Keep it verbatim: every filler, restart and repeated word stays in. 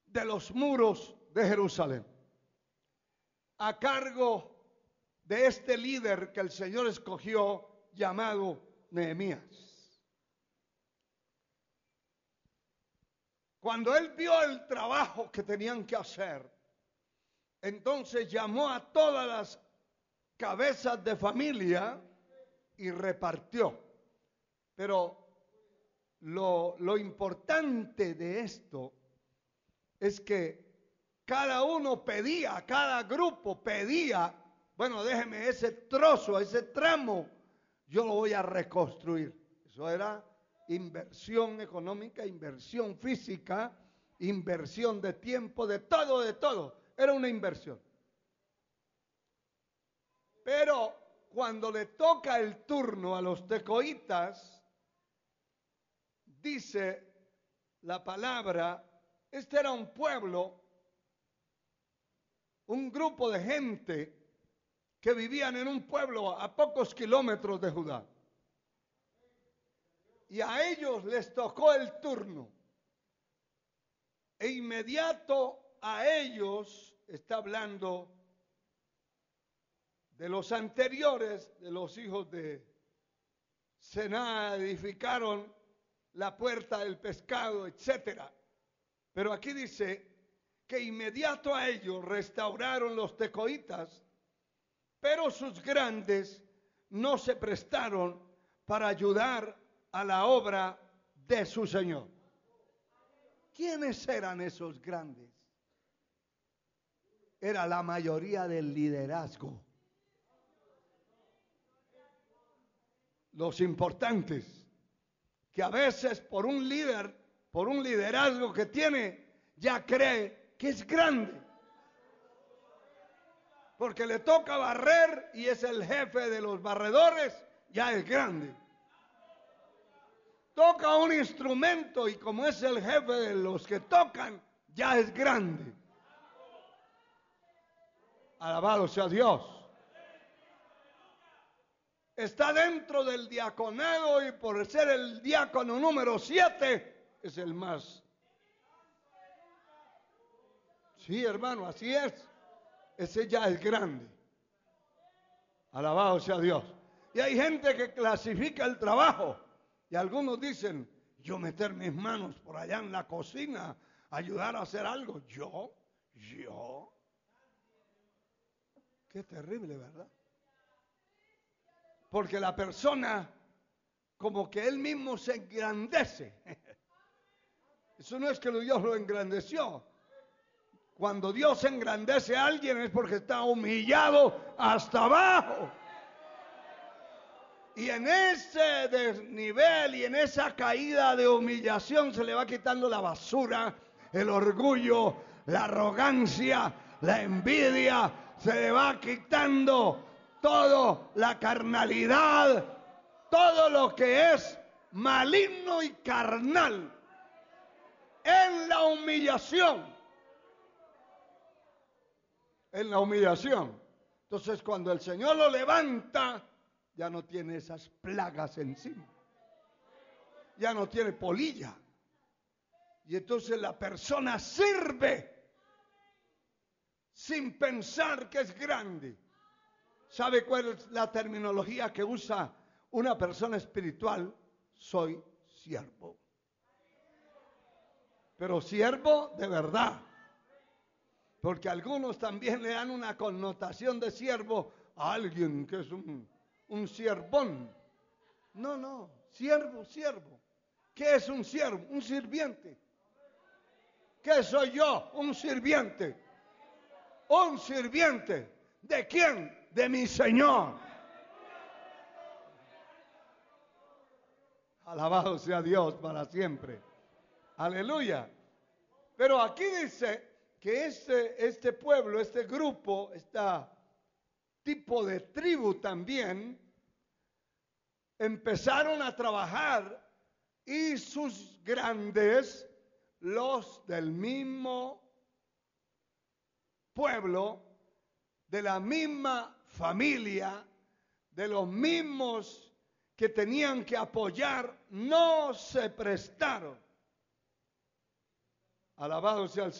de los muros de Jerusalén, a cargo de este líder que el Señor escogió, llamado Nehemías. Cuando él vio el trabajo que tenían que hacer, entonces llamó a todas las cabezas de familia y repartió. Pero lo, lo importante de esto es que cada uno pedía, cada grupo pedía, bueno, déjeme ese trozo, ese tramo, yo lo voy a reconstruir. Eso era inversión económica, inversión física, inversión de tiempo, de todo, de todo. Era una inversión. Pero cuando le toca el turno a los tecoitas, dice la palabra, este era un pueblo, un grupo de gente que vivían en un pueblo a pocos kilómetros de Judá. Y a ellos les tocó el turno. E inmediato a ellos, está hablando de los anteriores, de los hijos de Sená, edificaron la puerta del pescado, etcétera. Pero aquí dice que inmediato a ellos restauraron los tecoitas, pero sus grandes no se prestaron para ayudar a la obra de su Señor. ¿Quiénes eran esos grandes? Era la mayoría del liderazgo. Los importantes, que a veces por un líder, por un liderazgo que tiene, ya cree que es grande. Porque le toca barrer y es el jefe de los barredores, ya es grande. Toca un instrumento y como es el jefe de los que tocan, ya es grande. Alabado sea Dios. Está dentro del diaconado y por ser el diácono número siete, es el más. Sí, hermano, así es. Ese ya es grande. Alabado sea Dios. Y hay gente que clasifica el trabajo. Y algunos dicen, yo meter mis manos por allá en la cocina, ayudar a hacer algo. Yo, yo. Qué terrible, ¿verdad? Porque la persona, como que él mismo se engrandece. Eso no es que Dios lo engrandeció. Cuando Dios engrandece a alguien es porque está humillado hasta abajo. Y en ese desnivel y en esa caída de humillación se le va quitando la basura, el orgullo, la arrogancia, la envidia, se le va quitando todo, la carnalidad, todo lo que es maligno y carnal en la humillación. En la humillación. Entonces cuando el Señor lo levanta, ya no tiene esas plagas encima. Ya no tiene polilla. Y entonces la persona sirve sin pensar que es grande. ¿Sabe cuál es la terminología que usa una persona espiritual? Soy siervo. Pero siervo de verdad. Porque algunos también le dan una connotación de siervo a alguien que es un, un siervón. No, no, siervo, siervo. ¿Qué es un siervo? Un sirviente. ¿Qué soy yo? Un sirviente. Un sirviente. ¿De quién? De mi Señor. Alabado sea Dios para siempre. Aleluya. Pero aquí dice que este, este pueblo, este grupo, este tipo de tribu también, empezaron a trabajar y sus grandes, los del mismo pueblo, de la misma familia, de los mismos que tenían que apoyar, no se prestaron. Alabado sea el Señor.